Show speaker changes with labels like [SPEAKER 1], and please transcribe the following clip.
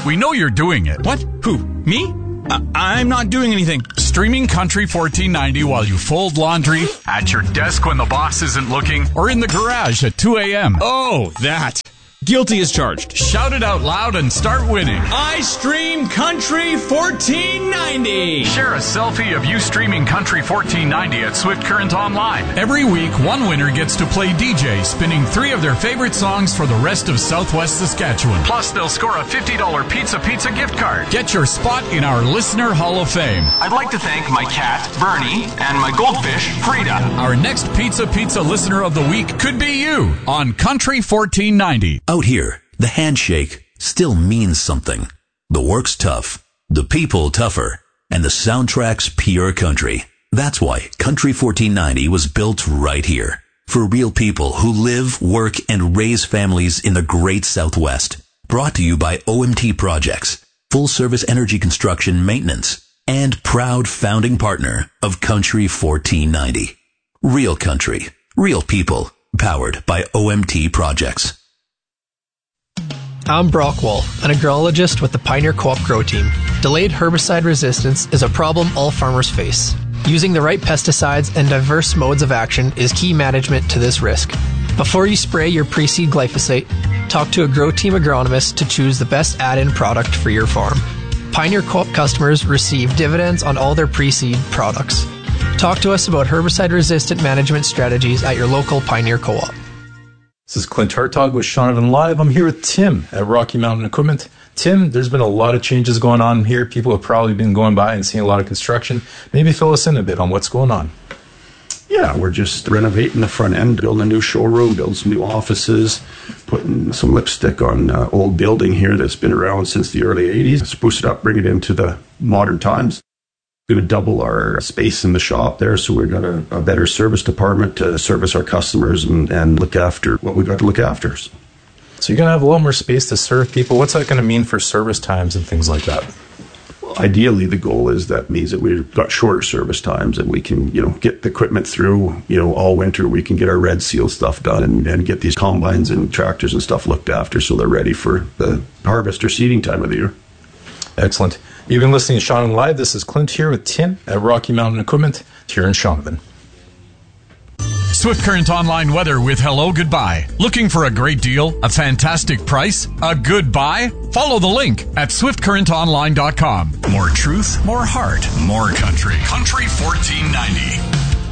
[SPEAKER 1] We know you're doing it.
[SPEAKER 2] What? Who? Me? I'm not doing anything.
[SPEAKER 1] Streaming Country 1490 while you fold laundry, at your desk when the boss isn't looking, or in the garage at 2 a.m.
[SPEAKER 2] Oh, that. Guilty as charged.
[SPEAKER 1] Shout it out loud and start winning.
[SPEAKER 2] I stream Country 1490.
[SPEAKER 1] Share a selfie of you streaming Country 1490 at Swift Current Online. Every week, one winner gets to play DJ, spinning 3 of their favorite songs for the rest of Southwest Saskatchewan. Plus, they'll score a $50 Pizza gift card. Get your spot in our Listener Hall of Fame.
[SPEAKER 3] I'd like to thank my cat, Bernie, and my goldfish, Frida.
[SPEAKER 1] Our next Pizza Listener of the Week could be you on Country 1490.
[SPEAKER 4] Out here, the handshake still means something. The work's tough, the people tougher, and the soundtrack's pure country. That's why Country 1490 was built right here. For real people who live, work, and raise families in the great Southwest. Brought to you by OMT Projects, full-service energy construction maintenance, and proud founding partner of Country 1490. Real country, real people, powered by OMT Projects.
[SPEAKER 5] I'm Brock Wall, an agrologist with the Pioneer Co-op Grow Team. Delayed herbicide resistance is a problem all farmers face. Using the right pesticides and diverse modes of action is key management to this risk. Before you spray your pre-seed glyphosate, talk to a Grow Team agronomist to choose the best add-in product for your farm. Pioneer Co-op customers receive dividends on all their pre-seed products. Talk to us about herbicide-resistant management strategies at your local Pioneer Co-op.
[SPEAKER 6] This is Clint Hartog with Shaunavon Live. I'm here with Tim at Rocky Mountain Equipment. Tim, there's been a lot of changes going on here. People have probably been going by and seeing a lot of construction. Maybe fill us in a bit on what's going on.
[SPEAKER 7] Yeah, we're just renovating the front end, building a new showroom, building some new offices, putting some lipstick on an old building here that's been around since the early 80s. Spruce it up, bring it into the modern times. Going to double our space in the shop there, so we've got a better service department to service our customers and look after what we've got to look after.
[SPEAKER 6] So you're going to have a lot more space to serve people. What's that going to mean for service times and things like that?
[SPEAKER 7] Well, ideally, the goal is that means that we've got shorter service times and we can, get the equipment through, all winter. We can get our red seal stuff done and get these combines and tractors and stuff looked after so they're ready for the harvest or seeding time of the year.
[SPEAKER 6] Excellent. You've been listening to Shaunavon Live. This is Clint here with Tim at Rocky Mountain Equipment here in Shaunavon.
[SPEAKER 1] Swift Current Online weather with Hello Goodbye. Looking for a great deal, a fantastic price, a good buy? Follow the link at swiftcurrentonline.com. More truth, more heart, more country. Country 1490.